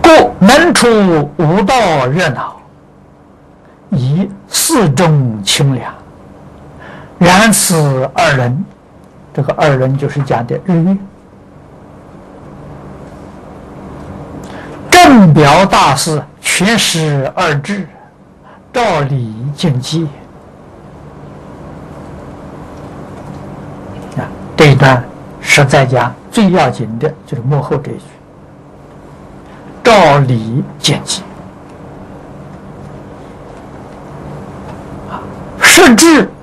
故门出无道热闹，以四中清凉。然此二人，这个二人就是讲的日月。正表大事，全实二致，照理竞技。这一段实在讲最要紧的就是幕后这一句，照理竞技。实质